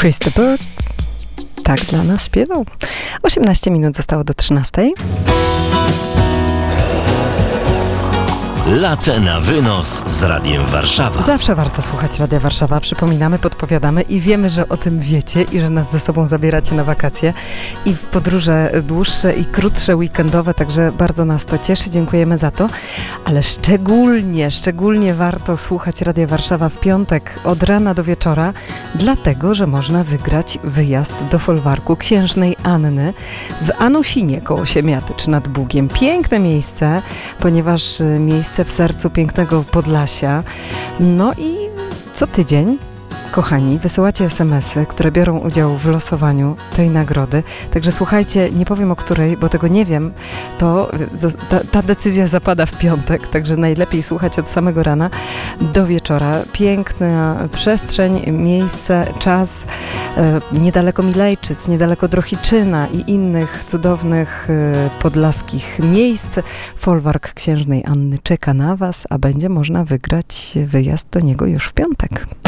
Chris de Burgh tak dla nas śpiewał. 18 minut zostało do 13. Latę na wynos z Radiem Warszawa. Zawsze warto słuchać Radia Warszawa. Przypominamy, podpowiadamy i wiemy, że o tym wiecie i że nas ze sobą zabieracie na wakacje i w podróże dłuższe i krótsze, weekendowe, także bardzo nas to cieszy. Dziękujemy za to. Ale szczególnie warto słuchać Radia Warszawa w piątek od rana do wieczora, dlatego, że można wygrać wyjazd do folwarku Księżnej Anny w Anusinie koło Siemiatycz nad Bugiem. Piękne miejsce, ponieważ miejsce w sercu pięknego Podlasia. No i co tydzień, kochani, wysyłacie SMS-y, które biorą udział w losowaniu tej nagrody. Także słuchajcie, nie powiem o której, bo tego nie wiem, to ta decyzja zapada w piątek, także najlepiej słuchać od samego rana do wieczora. Piękna przestrzeń, miejsce, czas, niedaleko Milejczyc, niedaleko Drohiczyna i innych cudownych podlaskich miejsc. Folwark Księżnej Anny czeka na Was, a będzie można wygrać wyjazd do niego już w piątek.